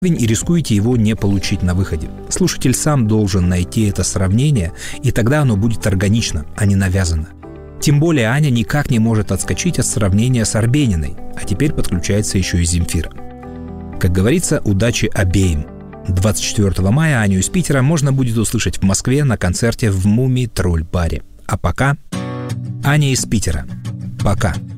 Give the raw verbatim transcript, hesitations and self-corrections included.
и рискуете его не получить на выходе. Слушатель сам должен найти это сравнение, и тогда оно будет органично, а не навязано. Тем более Аня никак не может отскочить от сравнения с Арбениной, а теперь подключается еще и Земфира. Как говорится, удачи обеим. двадцать четвёртого мая Аню из Питера можно будет услышать в Москве на концерте в Мумий Тролль баре. А пока Аня из Питера. Пока.